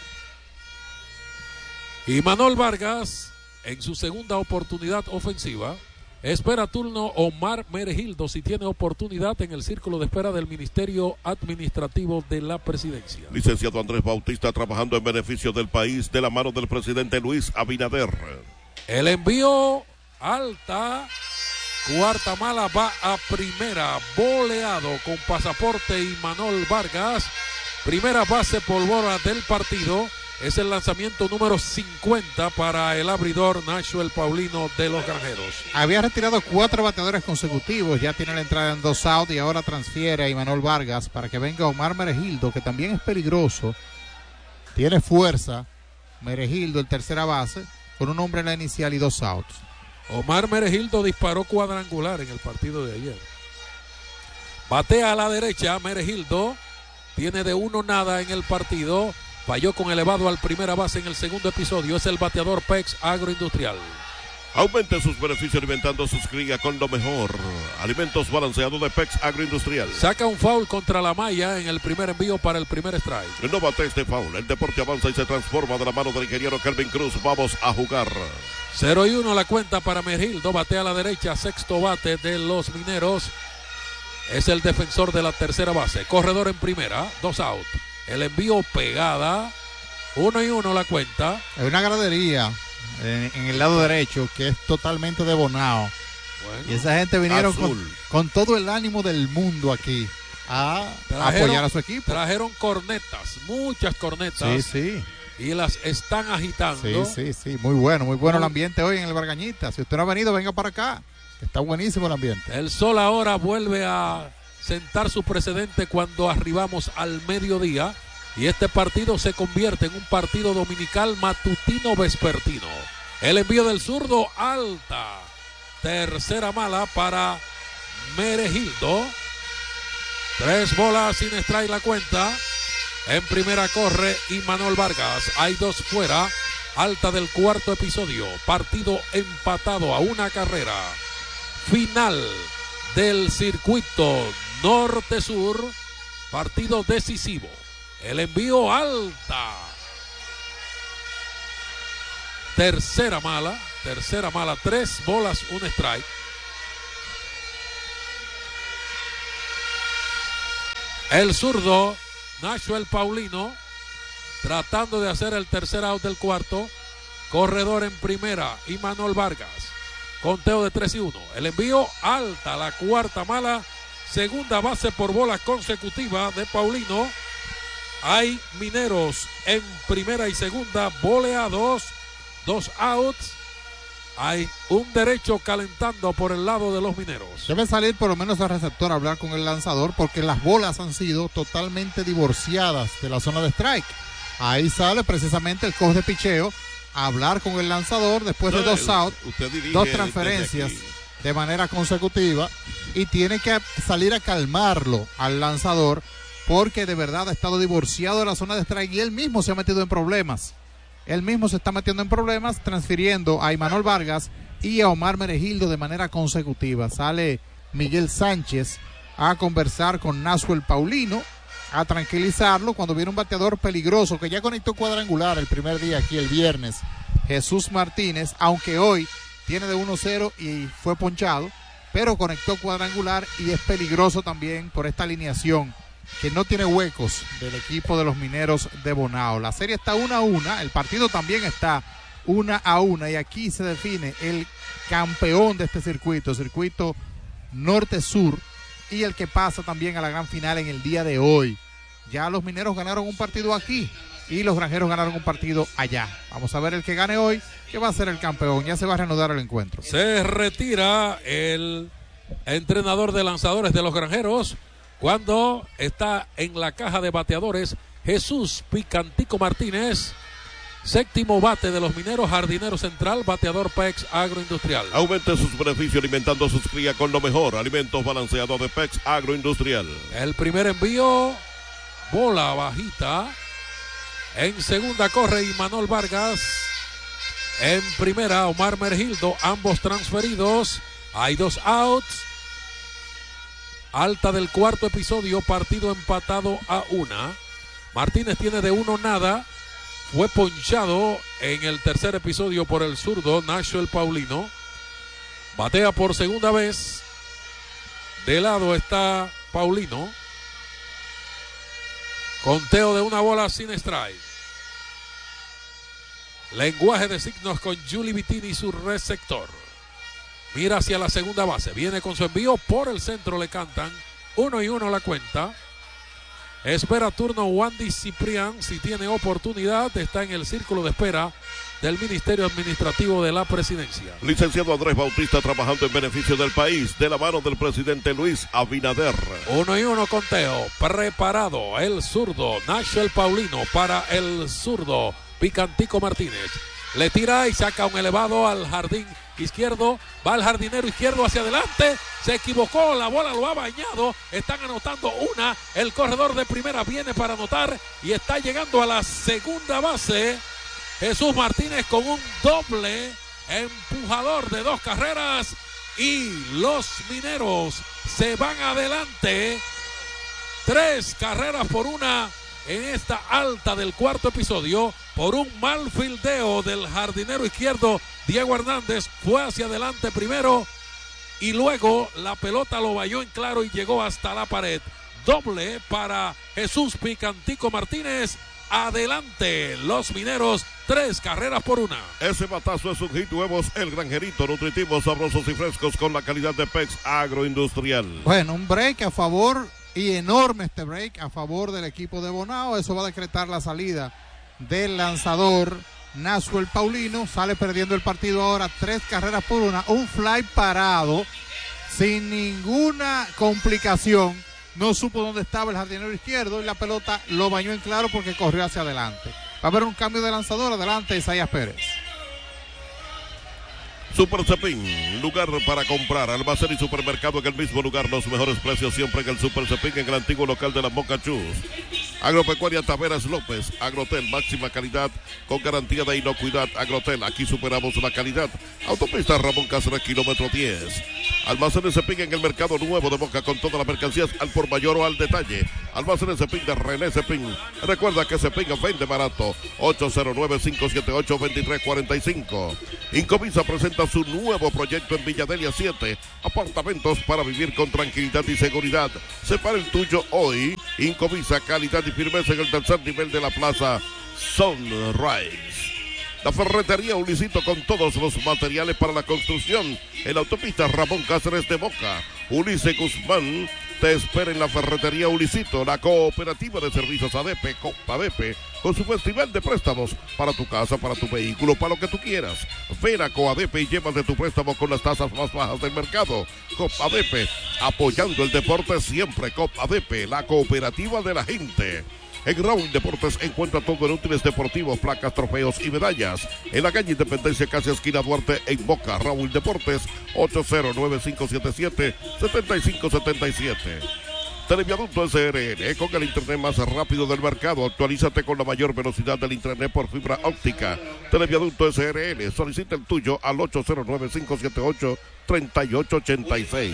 Y Imanol Vargas, en su segunda oportunidad ofensiva, espera turno Omar Meregildo si tiene oportunidad en el círculo de espera del Ministerio Administrativo de la Presidencia. Licenciado Andrés Bautista trabajando en beneficio del país de la mano del presidente Luis Abinader. El envío alta, cuarta mala, va a primera, boleado con pasaporte Imanol Vargas. Primera base polvora del partido. Es el lanzamiento número 50 para el abridor Nacho Paulino de los Granjeros. Había retirado 4 bateadores consecutivos, ya tiene la entrada en 2 outs y ahora transfiere a Imanol Vargas para que venga Omar Meregildo, que también es peligroso, tiene fuerza. Meregildo, el tercera base, con un hombre en la inicial y 2 outs. Omar Meregildo disparó cuadrangular en el partido de ayer. Batea a la derecha, Meregildo tiene de 1-0 en el partido. Falló con elevado al primera base en el segundo episodio. Es el bateador PEX Agroindustrial. Aumente sus beneficios alimentando sus crías con lo mejor. Alimentos balanceados de PEX Agroindustrial. Saca un foul contra la malla en el primer envío para el primer strike. No bate este foul. El deporte avanza y se transforma de la mano del ingeniero Kelvin Cruz. Vamos a jugar. 0-1 la cuenta para Meregildo. Batea a la derecha. Sexto bate de los Mineros. Es el defensor de la tercera base. Corredor en primera. 2 out. El envío pegada. 1-1 la cuenta. Hay una gradería en el lado derecho que es totalmente de Bonao. Bueno, Y esa gente vinieron Azul. con todo el ánimo del mundo aquí a apoyar a su equipo. Trajeron cornetas, muchas cornetas. Sí, Y las están agitando. sí. Muy bueno el ambiente hoy en el Bargañita. Si usted no ha venido, venga para acá. Está buenísimo el ambiente. El sol ahora vuelve a sentar su precedente cuando arribamos al mediodía. Y este partido se convierte en un partido dominical matutino vespertino. El envío del zurdo alta. Tercera mala para Meregildo. 3 bolas sin strike la cuenta. En primera corre Imanol Vargas. Hay 2 fuera. Alta del cuarto episodio. Partido empatado a 1 carrera. Final del circuito norte-sur. Partido decisivo. El envío alta. Tercera mala, 3 bolas, 1 strike. El zurdo Nacho El Paulino tratando de hacer el tercer out del cuarto. Corredor en primera, Imanol Vargas. Conteo de 3-1. El envío alta, la cuarta mala. Segunda base por bola consecutiva de Paulino. Hay Mineros en primera y segunda, boleados, 2 outs. Hay un derecho calentando por el lado de los Mineros. Debe salir por lo menos el receptor a hablar con el lanzador, porque las bolas han sido totalmente divorciadas de la zona de strike. Ahí sale precisamente el coach de picheo a hablar con el lanzador después de 2 outs, 2 transferencias de manera consecutiva, y tiene que salir a calmarlo al lanzador, porque de verdad ha estado divorciado de la zona de strike y él mismo se ha metido en problemas. Él mismo se está metiendo en problemas, transfiriendo a Imanol Vargas y a Omar Meregildo de manera consecutiva. Sale Miguel Sánchez a conversar con Nacho El Paulino, a tranquilizarlo cuando viene un bateador peligroso que ya conectó cuadrangular el primer día aquí el viernes, Jesús Martínez, aunque hoy tiene de 1-0 y fue ponchado, pero conectó cuadrangular y es peligroso también por esta alineación que no tiene huecos del equipo de los Mineros de Bonao. La serie está 1-1, el partido también está 1-1 y aquí se define el campeón de este circuito norte-sur, y el que pasa también a la gran final en el día de hoy. Ya los Mineros ganaron un partido aquí y los Granjeros ganaron un partido allá. Vamos a ver el que gane hoy, que va a ser el campeón. Ya se va a reanudar el encuentro. Se retira el entrenador de lanzadores de los Granjeros cuando está en la caja de bateadores Jesús Picantico Martínez. Séptimo bate de los Mineros, jardinero central, bateador PEX Agroindustrial. Aumente sus beneficios alimentando sus crías con lo mejor. Alimentos balanceados de PEX Agroindustrial. El primer envío, bola bajita. En segunda corre Imanol Vargas. En primera, Omar Mergildo, ambos transferidos. Hay 2 outs. Alta del cuarto episodio, partido empatado a 1. Martínez tiene de 1 nada. Fue ponchado en el tercer episodio por el zurdo Nacho El Paulino. Batea por segunda vez. De lado está Paulino. Conteo de 1 bola sin strike. Lenguaje de signos con Julie Vittini, su receptor. Mira hacia la segunda base. Viene con su envío por el centro. Le cantan 1-1 la cuenta. Espera turno Wandy Ciprián. Si tiene oportunidad, está en el círculo de espera del Ministerio Administrativo de la Presidencia. Licenciado Andrés Bautista, trabajando en beneficio del país, de la mano del presidente Luis Abinader. 1-1 conteo. Preparado el zurdo Nacho El Paulino para el zurdo Picantico Martínez. Le tira y saca un elevado al jardín izquierdo. Va el jardinero izquierdo hacia adelante. Se equivocó, la bola lo ha bañado. Están anotando una. El corredor de primera viene para anotar y está llegando a la segunda base. Jesús Martínez con un doble empujador de 2 carreras y los Mineros se van adelante 3 carreras por 1 en esta alta del cuarto episodio por un mal fildeo del jardinero izquierdo Diego Hernández. Fue hacia adelante primero y luego la pelota lo valló en claro y llegó hasta la pared. Doble para Jesús Picantico Martínez. Adelante los Mineros, 3 carreras por 1. Ese batazo es un hit. Huevos El Granjerito, nutritivos, sabrosos y frescos con la calidad de PEX Agroindustrial. Bueno, un break a favor, y enorme este break a favor del equipo de Bonao. Eso va a decretar la salida del lanzador Nacho El Paulino. Sale perdiendo el partido ahora 3 carreras por 1. Un fly parado sin ninguna complicación. No supo dónde estaba el jardinero izquierdo y la pelota lo bañó en claro porque corrió hacia adelante. Va a haber un cambio de lanzador. Adelante Isaías Pérez. Super Cepín, lugar para comprar, almacén y supermercado en el mismo lugar, los mejores precios siempre en el Super Cepín, en el antiguo local de la Boca Chus. Agropecuaria Taveras López, Agrotel, máxima calidad con garantía de inocuidad. Agrotel, aquí superamos la calidad. Autopista Ramón Cáceres, kilómetro 10. Almacén de Cepín en el mercado nuevo de Boca con todas las mercancías al por mayor o al detalle. Almacenes Cepín de René Cepín. Recuerda que Cepín vende barato. 809-578-2345. Incovisa presenta su nuevo proyecto en Villadelia 7. Apartamentos para vivir con tranquilidad y seguridad. Separa el tuyo hoy. Incovisa, calidad y firmeza en el tercer nivel de la plaza Sunrise. La ferretería Ulicito con todos los materiales para la construcción. En la autopista Ramón Cáceres de Moca. Ulises Guzmán te espera en la ferretería Ulicito, la cooperativa de servicios ADP, COPADP, con su festival de préstamos para tu casa, para tu vehículo, para lo que tú quieras. Ven a COADP y llévate tu préstamo con las tasas más bajas del mercado. COPADP, apoyando el deporte siempre. COPADP, la cooperativa de la gente. En Raúl Deportes encuentra todo en útiles deportivos, placas, trofeos y medallas. En la calle Independencia, casi esquina Duarte, en Boca. Raúl Deportes, 809-577-7577. Televiaducto SRN, con el internet más rápido del mercado. Actualízate con la mayor velocidad del internet por fibra óptica. Televiaducto SRN, solicita el tuyo al 809-578-3886.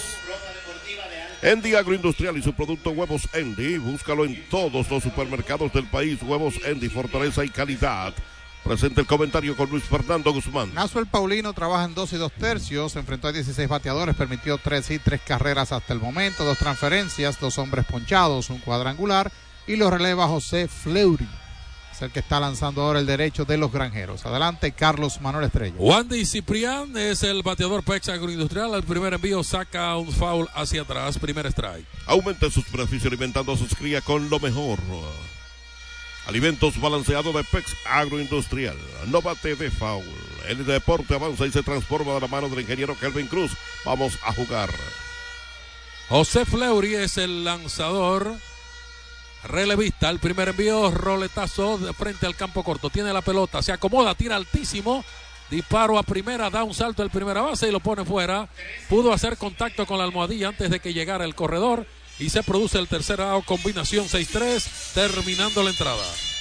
Endi Agroindustrial y su producto Huevos Endi, búscalo en todos los supermercados del país. Huevos Endi, fortaleza y calidad. Presenta el comentario con Luis Fernando Guzmán. Nazuel Paulino trabaja en 2 2/3, enfrentó a 16 bateadores, permitió 3 hits, 3 carreras hasta el momento, 2 transferencias, 2 hombres ponchados, un cuadrangular, y lo releva José Fleury. Es el que está lanzando ahora el derecho de los Granjeros. Adelante, Carlos Manuel Estrella. Wandy Ciprián es el bateador Pex Agroindustrial. El primer envío saca un foul hacia atrás, primer strike. Aumente sus beneficios alimentando a sus crías con lo mejor. Alimentos balanceados de Pex Agroindustrial. No bate de foul. El deporte avanza y se transforma de la mano del ingeniero Kelvin Cruz. Vamos a jugar. José Fleury es el lanzador relevista. El primer envío, roletazo de frente al campo corto. Tiene la pelota, se acomoda, tira altísimo. Disparo a primera, da un salto al primera base y lo pone fuera. Pudo hacer contacto con la almohadilla antes de que llegara el corredor. Y se produce el tercer out, combinación 6-3, terminando la entrada.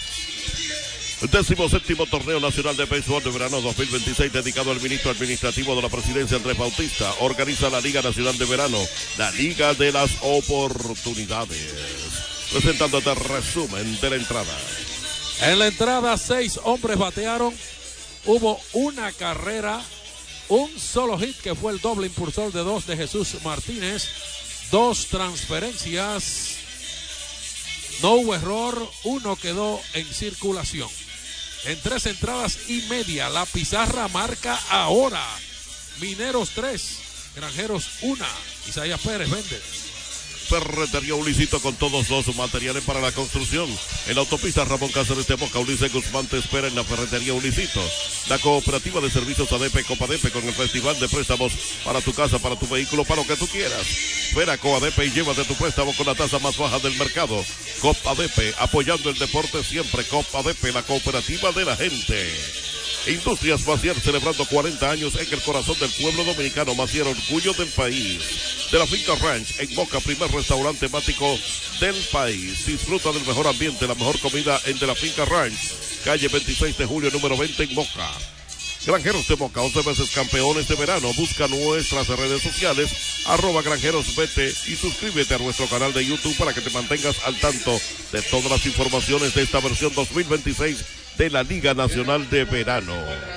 17º Torneo Nacional de Béisbol de Verano 2026, dedicado al ministro administrativo de la Presidencia, Andrés Bautista. Organiza la Liga Nacional de Verano, la Liga de las Oportunidades. Presentándote el resumen de la entrada. En la entrada, 6 hombres batearon. Hubo una carrera, un solo hit que fue el doble impulsor de 2 de Jesús Martínez. 2 transferencias. No hubo error, 1 quedó en circulación. En 3 entradas y media, la pizarra marca ahora. Mineros 3, Granjeros 1. Isaías Pérez vende. Ferretería Ulicito con todos los materiales para la construcción. En la autopista Ramón Cáceres de Moca, Ulises Guzmán te espera en la Ferretería Ulicito. La cooperativa de servicios ADP Copadepe con el festival de préstamos para tu casa, para tu vehículo, para lo que tú quieras. Ven a Coadepe y llévate tu préstamo con la tasa más baja del mercado. Copadepe, apoyando el deporte siempre. Copadepe, la cooperativa de la gente. Industrias Macier, celebrando 40 años en el corazón del pueblo dominicano. Macier, orgullo del país. De la Finca Ranch en Moca, primer restaurante temático del país. Disfruta del mejor ambiente, la mejor comida en De la Finca Ranch, calle 26 de julio, número 20 en Moca. Granjeros de Moca, 11 veces campeones de verano. Busca nuestras redes sociales, @granjerosbt, y suscríbete a nuestro canal de YouTube para que te mantengas al tanto de todas las informaciones de esta versión 2026 de la Liga Nacional de Verano.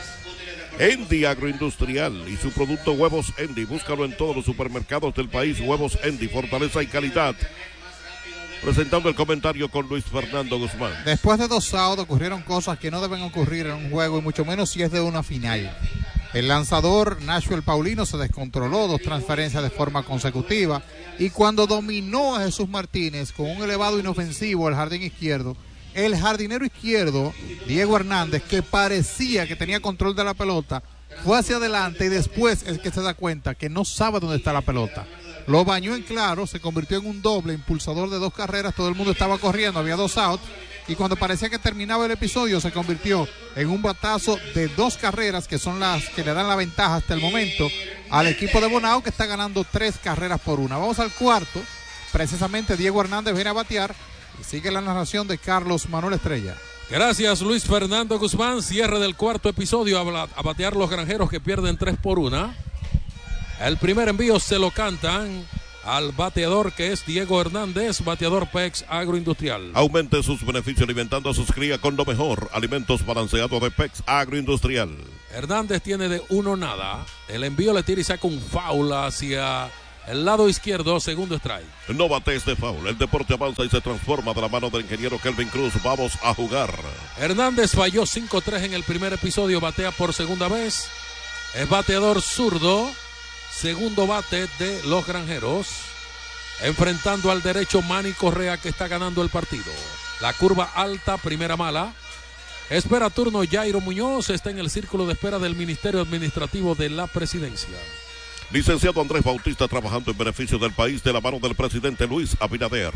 Endi Agroindustrial y su producto Huevos Endi. Búscalo en todos los supermercados del país. Huevos Endi, fortaleza y calidad. Presentando el comentario con Luis Fernando Guzmán. Después de 2 outs ocurrieron cosas que no deben ocurrir en un juego, y mucho menos si es de una final. El lanzador Nazuel Paulino se descontroló, 2 transferencias de forma consecutiva, y cuando dominó a Jesús Martínez con un elevado inofensivo al jardín izquierdo, el jardinero izquierdo, Diego Hernández, que parecía que tenía control de la pelota, fue hacia adelante y después es que se da cuenta que no sabe dónde está la pelota. Lo bañó en claro, se convirtió en un doble impulsador de 2 carreras, todo el mundo estaba corriendo, había 2 outs, y cuando parecía que terminaba el episodio se convirtió en un batazo de 2 carreras, que son las que le dan la ventaja hasta el momento al equipo de Bonao, que está ganando 3 carreras por 1. Vamos al cuarto, precisamente Diego Hernández viene a batear, y sigue la narración de Carlos Manuel Estrella. Gracias, Luis Fernando Guzmán. Cierre del cuarto episodio a batear los Granjeros, que pierden 3 por 1. El primer envío se lo cantan al bateador que es Diego Hernández, bateador PEX Agroindustrial. Aumente sus beneficios alimentando a sus crías con lo mejor. Alimentos balanceados de PEX Agroindustrial. Hernández tiene de 1-0. El envío le tira y saca un foul hacia el lado izquierdo, segundo strike. No bates de foul. El deporte avanza y se transforma de la mano del ingeniero Kelvin Cruz. Vamos a jugar. Hernández falló 5-3 en el primer episodio. Batea por segunda vez. Es bateador zurdo. Segundo bate de los Granjeros. Enfrentando al derecho Manny Correa, que está ganando el partido. La curva alta, primera mala. Espera turno Jairo Muñoz. Está en el círculo de espera del Ministerio Administrativo de la Presidencia. Licenciado Andrés Bautista, trabajando en beneficio del país de la mano del presidente Luis Abinader.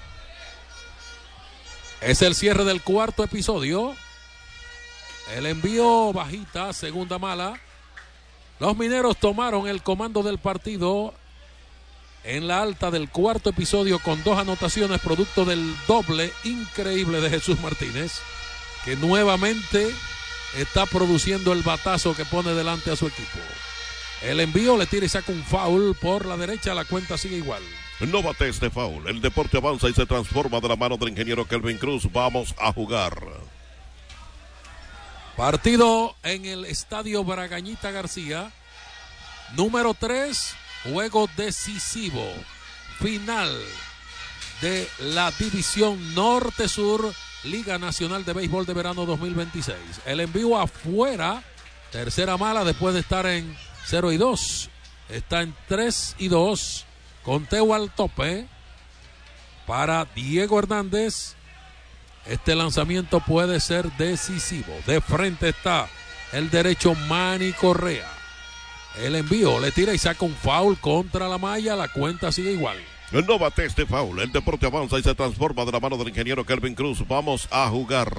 Es el cierre del cuarto episodio. El envío bajita, segunda mala. Los mineros tomaron el comando del partido en la alta del cuarto episodio con 2 anotaciones, producto del doble increíble de Jesús Martínez, que nuevamente está produciendo el batazo que pone delante a su equipo. El envío le tira y saca un foul por la derecha, la cuenta sigue igual. No bates de foul. El deporte avanza y se transforma de la mano del ingeniero Kelvin Cruz. Vamos a jugar. Partido en el estadio Bragañita García. Número 3, juego decisivo. Final de la División Norte-Sur, Liga Nacional de Béisbol de Verano 2026. El envío afuera, tercera mala después de estar en 0-2. Está en 3-2. Conteo al tope para Diego Hernández. Este lanzamiento puede ser decisivo. De frente está el derecho Manny Correa. El envío le tira y saca un foul contra la malla. La cuenta sigue igual. No bate este foul. El deporte avanza y se transforma de la mano del ingeniero Kelvin Cruz. Vamos a jugar.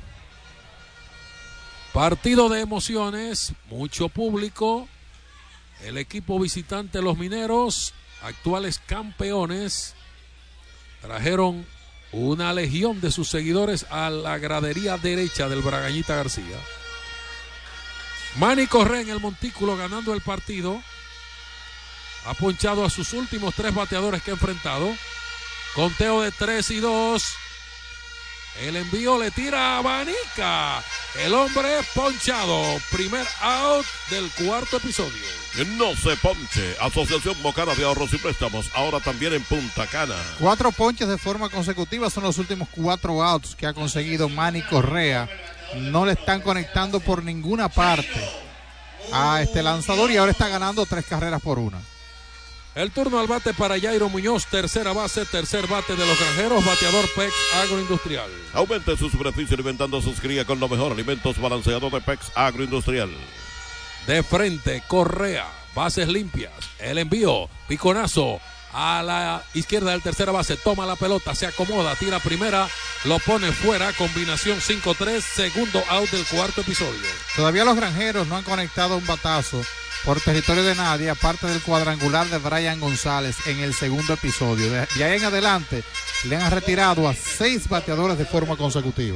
Partido de emociones. Mucho público. El equipo visitante, los mineros, actuales campeones, trajeron una legión de sus seguidores a la gradería derecha del Bragañita García. Manny Correa en el montículo ganando el partido. Ha ponchado a sus últimos 3 bateadores que ha enfrentado. Conteo de 3-2. El envío le tira a Abanica. El hombre es ponchado. Primer out del cuarto episodio. No se ponche. Asociación Mocana de Ahorros y Préstamos, ahora también en Punta Cana. 4 ponches de forma consecutiva son los últimos 4 outs que ha conseguido Manny Correa. No le están conectando por ninguna parte a este lanzador y ahora está ganando 3 carreras por 1. El turno al bate para Jairo Muñoz, tercera base, tercer bate de los Granjeros, bateador PEX Agroindustrial. Aumente sus beneficios alimentando a sus crías con lo mejor. Alimentos balanceados de PEX Agroindustrial. De frente, Correa, bases limpias. El envío, piconazo a la izquierda del tercera base. Toma la pelota, se acomoda, tira primera, lo pone fuera. Combinación 5-3, segundo out del cuarto episodio. Todavía los Granjeros no han conectado un batazo por territorio de nadie, aparte del cuadrangular de Brian González en el segundo episodio. De ahí en adelante le han retirado a 6 bateadores de forma consecutiva.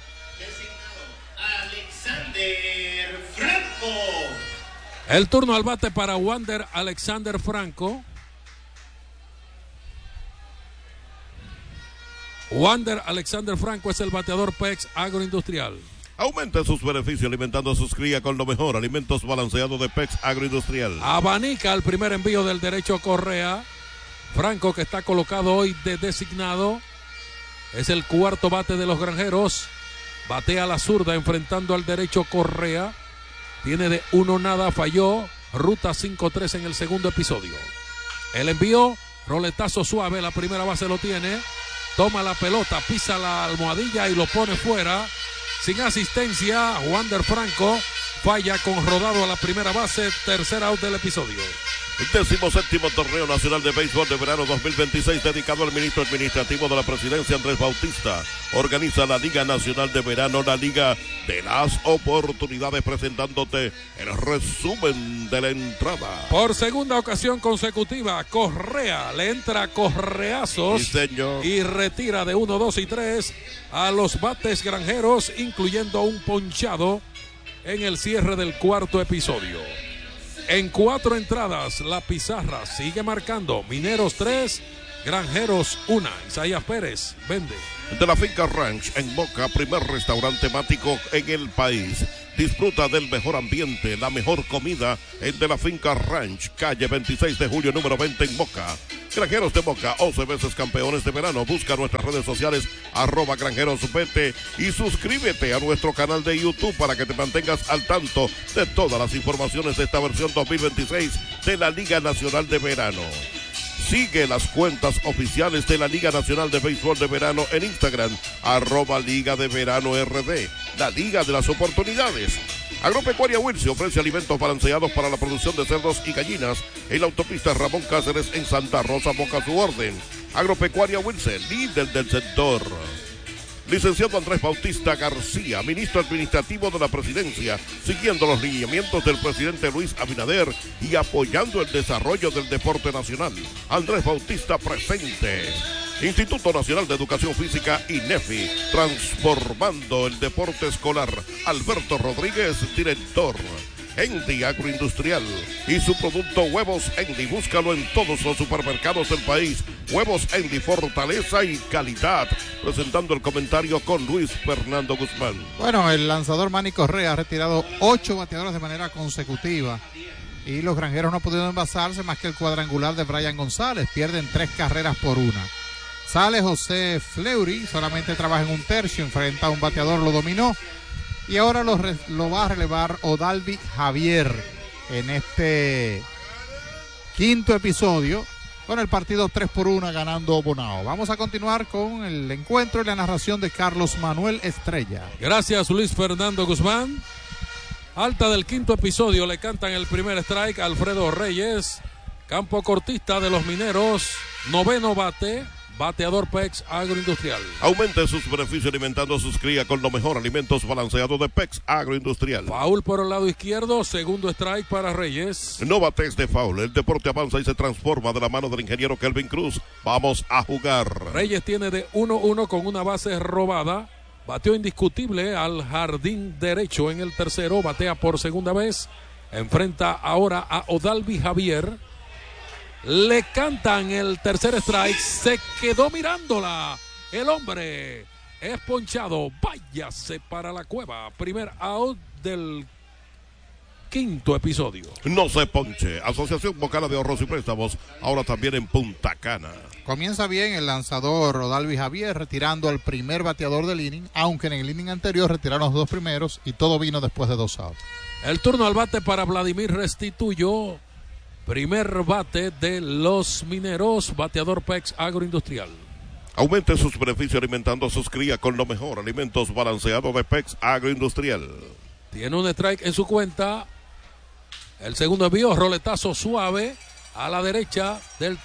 Alexander Franco. El turno al bate para Wander Alexander Franco. Wander Alexander Franco es el bateador PEX Agroindustrial. Aumente sus beneficios alimentando a sus crías con lo mejor. Alimentos balanceados de PEX Agroindustrial. Abanica el primer envío del derecho Correa. Franco, que está colocado hoy de designado, es el cuarto bate de los Granjeros. Batea a la zurda enfrentando al derecho Correa. Tiene de 1-0, falló. Ruta 5-3 en el segundo episodio. El envío, roletazo suave, la primera base lo tiene. Toma la pelota, pisa la almohadilla y lo pone fuera. Sin asistencia, Wander Franco falla con rodado a la primera base, tercer out del episodio. 17º Torneo Nacional de Béisbol de Verano 2026, dedicado al ministro administrativo de la Presidencia, Andrés Bautista. Organiza la Liga Nacional de Verano, la Liga de las Oportunidades, presentándote el resumen de la entrada. Por segunda ocasión consecutiva, Correa le entra correazos, Sí, señor. y retira de 1, 2 y 3 a los bates Granjeros, incluyendo un ponchado en el cierre del cuarto episodio. En 4 entradas, la pizarra sigue marcando. Mineros 3, Granjeros 1. Isaías Pérez vende. De la Finca Ranch en Moca, primer restaurante temático en el país. Disfruta del mejor ambiente, la mejor comida en De la Finca Ranch, calle 26 de julio, número 20 en Moca. Granjeros de Moca, 11 veces campeones de verano. Busca nuestras redes sociales, @granjerosbt, y suscríbete a nuestro canal de YouTube para que te mantengas al tanto de todas las informaciones de esta versión 2026 de la Liga Nacional de Verano. Sigue las cuentas oficiales de la Liga Nacional de Béisbol de Verano en Instagram, @Liga de Verano RD, la Liga de las Oportunidades. Agropecuaria Wilson ofrece alimentos balanceados para la producción de cerdos y gallinas en la autopista Ramón Cáceres en Santa Rosa, Moca, su orden. Agropecuaria Wilson, líder del sector. Licenciado Andrés Bautista García, ministro administrativo de la presidencia, siguiendo los lineamientos del presidente Luis Abinader y apoyando el desarrollo del deporte nacional. Andrés Bautista presente. Instituto Nacional de Educación Física, INEFI, transformando el deporte escolar. Alberto Rodríguez, director. Endi Agroindustrial y su producto Huevos Endi. Búscalo en todos los supermercados del país. Huevos Endi, fortaleza y calidad. Presentando el comentario con Luis Fernando Guzmán. Bueno, el lanzador Manny Correa ha retirado 8 bateadores de manera consecutiva y los Granjeros no pudieron envasarse más que el cuadrangular de Brian González. Pierden 3 carreras por 1. Sale José Fleury, solamente trabaja en un tercio, enfrenta a un bateador, lo dominó. Y ahora lo va a relevar Odalvi Javier en este quinto episodio con el partido 3-1 ganando Bonao. Vamos a continuar con el encuentro y la narración de Carlos Manuel Estrella. Gracias, Luis Fernando Guzmán. Alta del quinto episodio, le cantan el primer strike a Alfredo Reyes, campo cortista de los Mineros, 9º bate. Bateador PEX Agroindustrial. Aumente sus beneficios alimentando sus crías con lo mejor, alimentos balanceados de PEX Agroindustrial. Foul por el lado izquierdo, segundo strike para Reyes. No bates de foul, el deporte avanza y se transforma de la mano del ingeniero Kelvin Cruz. Vamos a jugar. Reyes tiene de 1-1 con una base robada. Bateó indiscutible al jardín derecho en el tercero, batea por segunda vez. Enfrenta ahora a Odalvi Javier. Le cantan el tercer strike, se quedó mirándola. El hombre es ponchado, váyase para la cueva. Primer out del quinto episodio. No se ponche. Asociación Bocana de Ahorros y Préstamos, ahora también en Punta Cana. Comienza bien el lanzador Odalvi Javier retirando al primer bateador del inning, aunque en el inning anterior retiraron los 2 primeros y todo vino después de 2 outs. El turno al bate para Vladimir Restituyo. Primer bate de los Mineros, bateador PEX Agroindustrial. Aumente sus beneficios alimentando sus crías con lo mejor, alimentos balanceados de PEX Agroindustrial. Tiene un strike en su cuenta. El segundo envío, roletazo suave a la derecha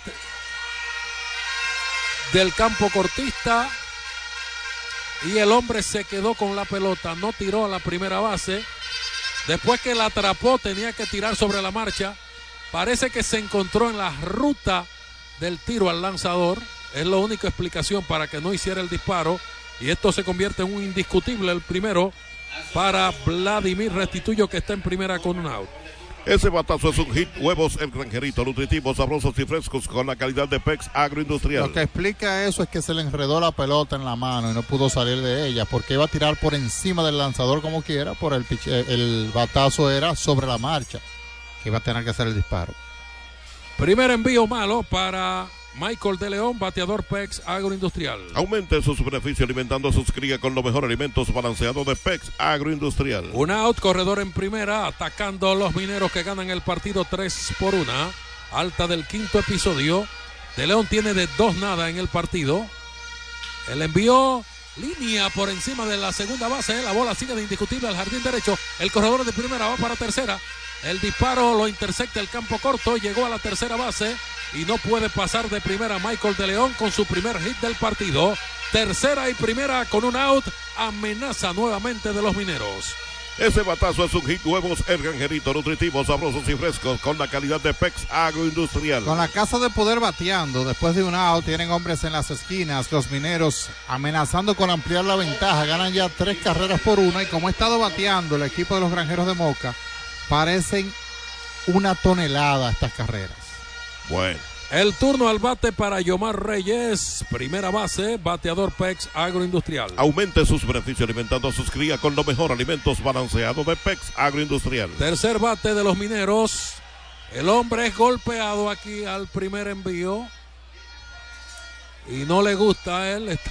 del campo cortista. Y el hombre se quedó con la pelota, no tiró a la primera base. Después que la atrapó, tenía que tirar sobre la marcha. Parece que se encontró en la ruta del tiro al lanzador. Es la única explicación para que no hiciera el disparo. Y esto se convierte en un indiscutible, el primero para Vladimir Restituyo, que está en primera con un out. Ese batazo es un hit. Huevos El Granjerito, nutritivos, sabrosos y frescos con la calidad de PEX Agroindustrial. Lo que explica eso es que se le enredó la pelota en la mano y no pudo salir de ella porque iba a tirar por encima del lanzador como quiera. Por el batazo era sobre la marcha, que iba a tener que hacer el disparo. Primer envío malo para Michael de León, bateador PEX Agroindustrial. Aumente sus beneficios alimentando a sus crías con los mejores alimentos balanceados de PEX Agroindustrial. Un out, corredor en primera, atacando los Mineros que ganan el partido 3-1. Alta del quinto episodio. De León tiene de 2-0 en el partido. El envío, línea por encima de la segunda base. La bola sigue de indiscutible al jardín derecho. El corredor de primera va para tercera. El disparo lo intersecta el campo corto, llegó a la tercera base y no puede pasar de primera Michael de León con su primer hit del partido. Tercera y primera con un out, amenaza nuevamente de los Mineros. Ese batazo es un hit. Huevos El Granjerito, nutritivos, sabrosos y frescos con la calidad de PEX Agroindustrial. Con la Casa de Poder bateando, después de un out, tienen hombres en las esquinas. Los Mineros amenazando con ampliar la ventaja, ganan ya 3 carreras por 1 y como ha estado bateando el equipo de los Granjeros de Moca, parecen una tonelada estas carreras. Bueno. El turno al bate para Yomar Reyes, primera base, bateador PEX Agroindustrial. Aumente sus beneficios alimentando a sus crías con los mejores alimentos balanceados de PEX Agroindustrial. Tercer bate de los Mineros. El hombre es golpeado aquí al primer envío. Y no le gusta a él, está